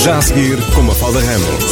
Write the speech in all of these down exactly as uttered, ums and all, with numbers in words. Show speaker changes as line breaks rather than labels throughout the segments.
Já a seguir, com Mafalda Ramos.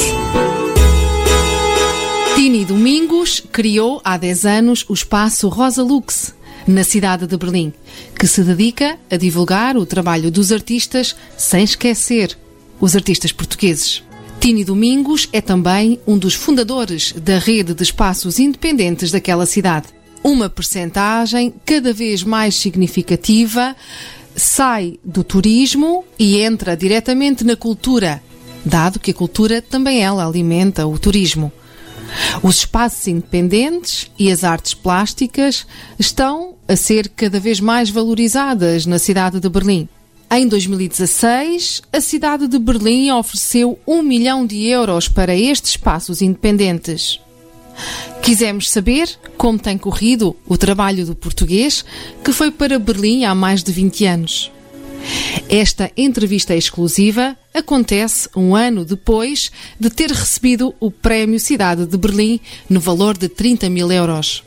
Tini Domingos criou há dez anos o espaço Rosa Lux, na cidade de Berlim, que se dedica a divulgar o trabalho dos artistas sem esquecer os artistas portugueses. Tini Domingos é também um dos fundadores da rede de espaços independentes daquela cidade. Uma percentagem cada vez mais significativa sai do turismo e entra diretamente na cultura, dado que a cultura também ela alimenta o turismo. Os espaços independentes e as artes plásticas estão a ser cada vez mais valorizadas na cidade de Berlim. Em dois mil e dezasseis, a cidade de Berlim ofereceu um milhão de euros para estes espaços independentes. Quisemos saber como tem corrido o trabalho do português que foi para Berlim há mais de vinte anos. Esta entrevista exclusiva acontece um ano depois de ter recebido o Prémio Cidade de Berlim no valor de trinta mil euros.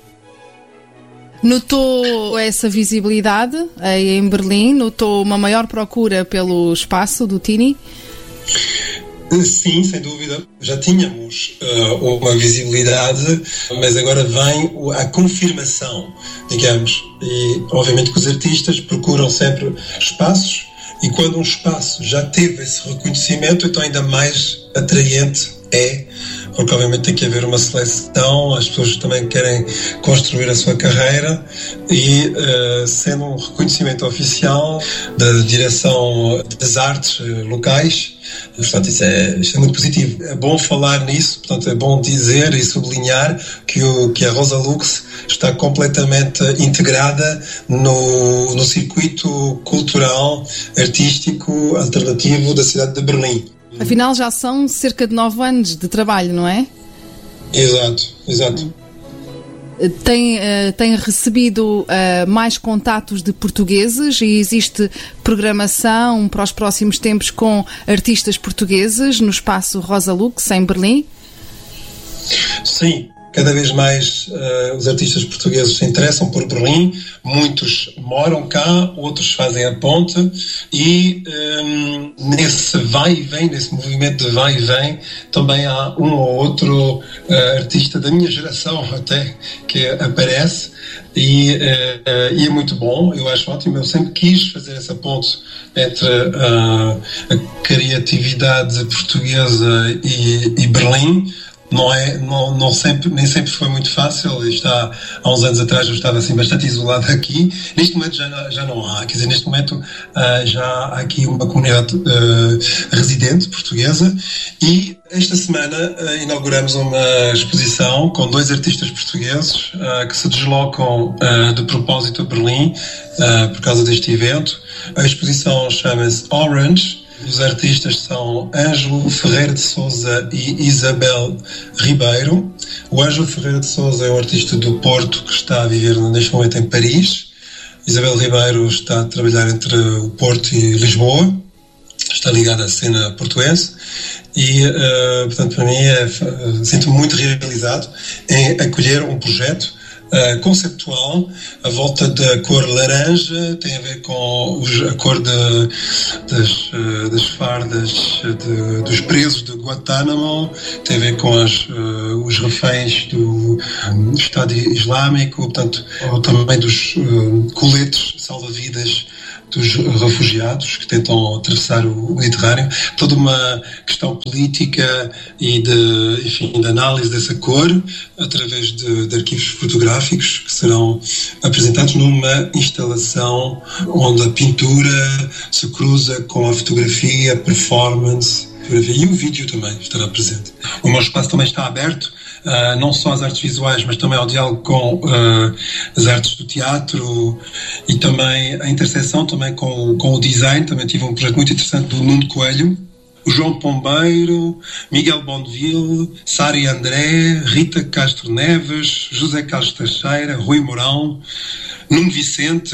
Notou essa visibilidade aí em Berlim? Notou uma maior procura pelo espaço do Tini?
Sim, sem dúvida. Já tínhamos uh, uma visibilidade, mas agora vem a confirmação, digamos. E, obviamente, que os artistas procuram sempre espaços, e quando um espaço já teve esse reconhecimento, então ainda mais atraente é, porque obviamente tem que haver uma seleção, as pessoas também querem construir a sua carreira e uh, sendo um reconhecimento oficial da direção das artes locais, portanto isso é, isso é muito positivo. É bom falar nisso, portanto é bom dizer e sublinhar que, o, que a Rosa Lux está completamente integrada no, no circuito cultural, artístico, alternativo da cidade de Berlim.
Afinal, já são cerca de nove anos de trabalho, não é?
Exato, exato.
Tem, uh, tem recebido uh, mais contatos de portugueses e existe programação para os próximos tempos com artistas portugueses no espaço Rosa Lux, em Berlim?
Sim. Cada vez mais uh, os artistas portugueses se interessam por Berlim, muitos moram cá, outros fazem a ponte e um, nesse vai e vem, nesse movimento de vai e vem, também há um ou outro uh, artista da minha geração até que aparece e, uh, e é muito bom, eu acho ótimo. Eu sempre quis fazer essa ponte entre uh, a criatividade portuguesa e, e Berlim. Não é, não, não sempre, nem sempre foi muito fácil. Está, há uns anos atrás eu estava assim bastante isolado aqui. Neste momento já, já não há, quer dizer, neste momento uh, já há aqui uma comunidade uh, residente portuguesa e esta semana uh, inauguramos uma exposição com dois artistas portugueses uh, que se deslocam uh, de propósito a Berlim uh, por causa deste evento. A exposição chama-se Orange. Os artistas são Ângelo Ferreira de Sousa e Isabel Ribeiro. O Ângelo Ferreira de Sousa é um artista do Porto que está a viver neste momento em Paris. Isabel Ribeiro está a trabalhar entre o Porto e Lisboa. Está ligada à cena portuense. E, uh, portanto, para mim, é, sinto-me muito realizado em acolher um projeto Uh, conceptual à volta da cor laranja, tem a ver com os, a cor de, das, uh, das fardas de, dos presos de Guantánamo, tem a ver com as, uh, os reféns do um, Estado Islâmico, portanto, ou também dos uh, coletes salva-vidas dos refugiados que tentam atravessar o Mediterrâneo, toda uma questão política e de, enfim, de análise dessa cor através de, de arquivos fotográficos que serão apresentados numa instalação onde a pintura se cruza com a fotografia, a performance e o vídeo também estará presente. O meu espaço também está aberto Uh, não só às artes visuais, mas também ao diálogo com uh, as artes do teatro e também a interseção também com, com o design. Também tive um projeto muito interessante do Nuno Coelho, o João Pombeiro, Miguel Bondeville, Sari André, Rita Castro Neves, José Carlos Teixeira, Rui Mourão, Nuno Vicente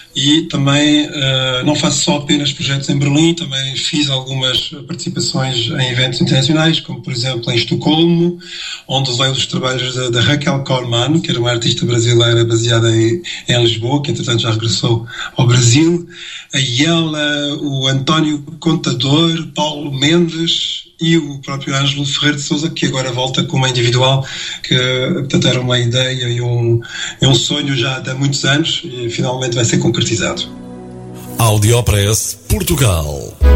e também uh, não faço só apenas projetos em Berlim, também fiz algumas participações em eventos internacionais, como por exemplo em Estocolmo, onde levei os trabalhos da, da Raquel Corman, que era uma artista brasileira baseada em, em Lisboa, que entretanto já regressou ao Brasil, a Iela, o António Contador, Paulo Mendes e o próprio Ângelo Ferreira de Sousa, que agora volta com uma individual, que portanto, era uma ideia e um, e um sonho já há muitos anos e finalmente vai ser concretizado.
Audiopress Portugal.